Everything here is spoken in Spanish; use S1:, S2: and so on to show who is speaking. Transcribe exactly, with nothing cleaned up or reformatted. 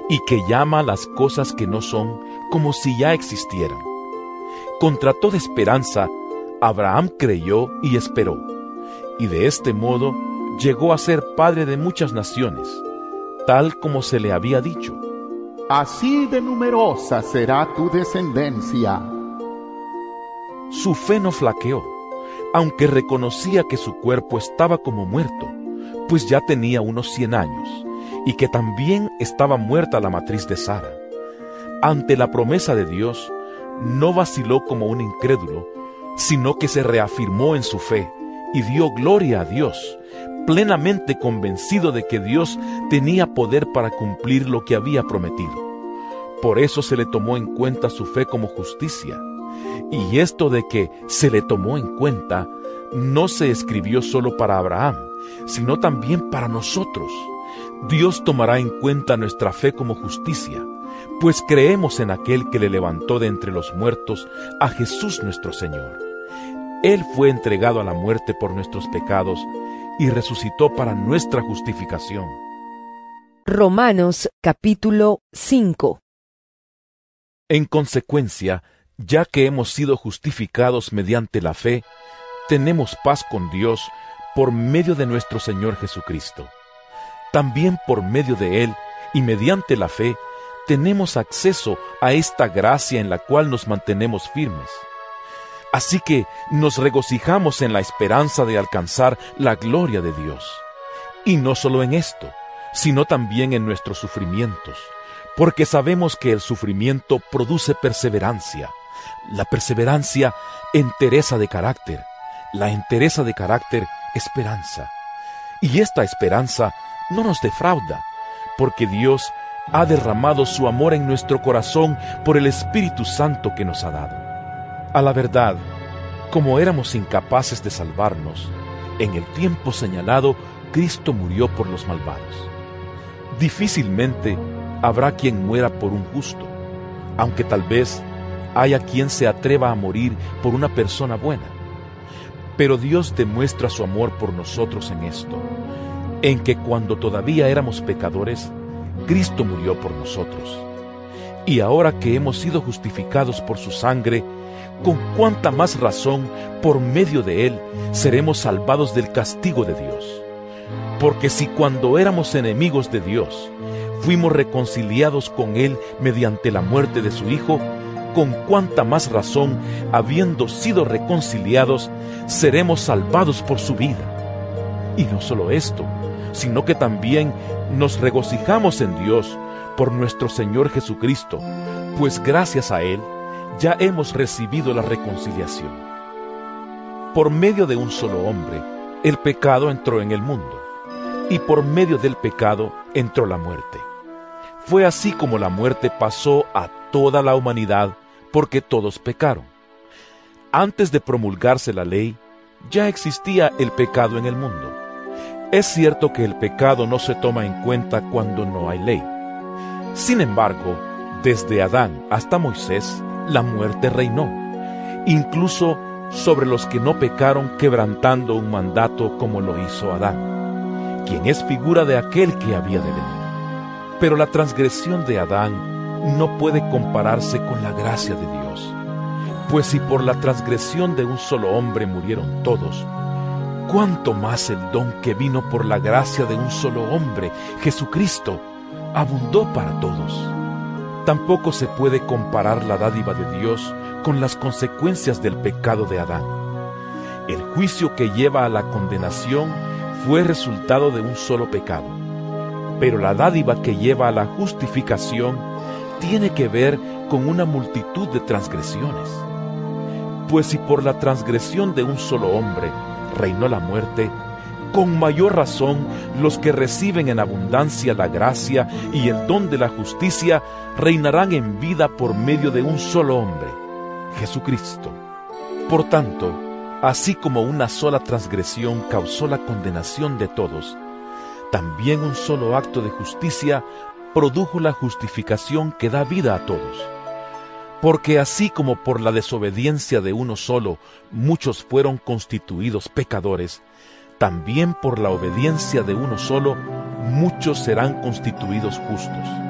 S1: y que llama las cosas que no son como si ya existieran. Contra toda esperanza, Abraham creyó y esperó, y de este modo llegó a ser padre de muchas naciones, tal como se le había dicho:
S2: así de numerosa será tu descendencia.
S1: Su fe no flaqueó, aunque reconocía que su cuerpo estaba como muerto, pues ya tenía unos cien años, y que también estaba muerta la matriz de Sara. Ante la promesa de Dios, no vaciló como un incrédulo, sino que se reafirmó en su fe y dio gloria a Dios, plenamente convencido de que Dios tenía poder para cumplir lo que había prometido. Por eso se le tomó en cuenta su fe como justicia. Y esto de que se le tomó en cuenta no se escribió solo para Abraham, sino también para nosotros. Dios tomará en cuenta nuestra fe como justicia, pues creemos en aquel que le levantó de entre los muertos, a Jesús nuestro Señor. Él fue entregado a la muerte por nuestros pecados y resucitó para nuestra justificación.
S3: Romanos capítulo cinco.
S1: En consecuencia, ya que hemos sido justificados mediante la fe, tenemos paz con Dios por medio de nuestro Señor Jesucristo. También por medio de Él y mediante la fe, tenemos acceso a esta gracia en la cual nos mantenemos firmes. Así que nos regocijamos en la esperanza de alcanzar la gloria de Dios. Y no solo en esto, sino también en nuestros sufrimientos, porque sabemos que el sufrimiento produce perseverancia, la perseverancia, entereza de carácter, la entereza de carácter, esperanza. Y esta esperanza no nos defrauda, porque Dios ha derramado su amor en nuestro corazón por el Espíritu Santo que nos ha dado. A la verdad, como éramos incapaces de salvarnos, en el tiempo señalado, Cristo murió por los malvados. Difícilmente habrá quien muera por un justo, aunque tal vez haya quien se atreva a morir por una persona buena. Pero Dios demuestra su amor por nosotros en esto, en que cuando todavía éramos pecadores, Cristo murió por nosotros. Y ahora que hemos sido justificados por su sangre, con cuánta más razón, por medio de Él, seremos salvados del castigo de Dios. Porque si cuando éramos enemigos de Dios, fuimos reconciliados con Él mediante la muerte de su Hijo, con cuánta más razón, habiendo sido reconciliados, seremos salvados por su vida. Y no solo esto, sino que también nos regocijamos en Dios por nuestro Señor Jesucristo, pues gracias a Él ya hemos recibido la reconciliación. Por medio de un solo hombre, el pecado entró en el mundo, y por medio del pecado entró la muerte. Fue así como la muerte pasó a toda la humanidad, porque todos pecaron. Antes de promulgarse la ley, ya existía el pecado en el mundo. Es cierto que el pecado no se toma en cuenta cuando no hay ley. Sin embargo, desde Adán hasta Moisés, la muerte reinó, incluso sobre los que no pecaron quebrantando un mandato como lo hizo Adán, quien es figura de aquel que había de venir. Pero la transgresión de Adán no puede compararse con la gracia de Dios, pues si por la transgresión de un solo hombre murieron todos, cuánto más el don que vino por la gracia de un solo hombre, Jesucristo, abundó para todos. Tampoco se puede comparar la dádiva de Dios con las consecuencias del pecado de Adán. El juicio que lleva a la condenación fue resultado de un solo pecado, pero la dádiva que lleva a la justificación tiene que ver con una multitud de transgresiones. Pues si por la transgresión de un solo hombre reinó la muerte, con mayor razón los que reciben en abundancia la gracia y el don de la justicia reinarán en vida por medio de un solo hombre, Jesucristo. Por tanto, así como una sola transgresión causó la condenación de todos, también un solo acto de justicia produjo la justificación que da vida a todos. Porque así como por la desobediencia de uno solo muchos fueron constituidos pecadores, también por la obediencia de uno solo muchos serán constituidos justos.